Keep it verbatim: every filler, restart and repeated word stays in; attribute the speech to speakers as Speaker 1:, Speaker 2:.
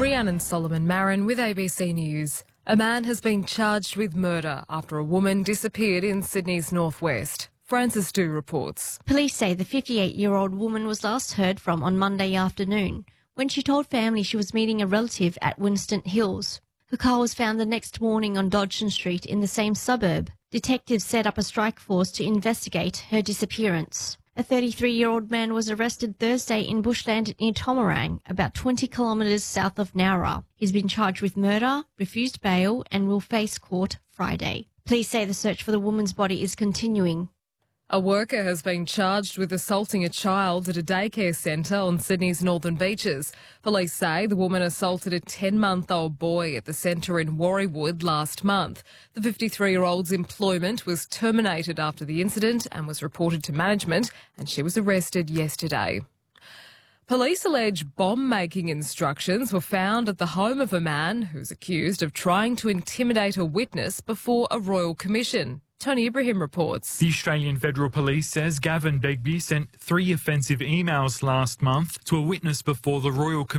Speaker 1: Rhiannon Solomon-Marin with A B C News. A man has been charged with murder after a woman disappeared in Sydney's northwest. Francis Du reports.
Speaker 2: Police say the fifty-eight-year-old woman was last heard from on Monday afternoon when she told family she was meeting a relative at Winston Hills. Her car was found the next morning on Dodgson Street in the same suburb. Detectives set up a strike force to investigate her disappearance. A thirty-three-year-old man was arrested Thursday in bushland near Tomarang, about twenty kilometres south of Nowra. He's been charged with murder, refused bail and will face court Friday. Police say the search for the woman's body is continuing.
Speaker 1: A worker has been charged with assaulting a child at a daycare centre on Sydney's northern beaches. Police say the woman assaulted a ten-month-old boy at the centre in Warriewood last month. The fifty-three-year-old's employment was terminated after the incident and was reported to management, and she was arrested yesterday. Police allege bomb-making instructions were found at the home of a man who's accused of trying to intimidate a witness before a royal commission. Tony Ibrahim reports.
Speaker 3: The Australian Federal Police says Gavin Begbie sent three offensive emails last month to a witness before the Royal Commission.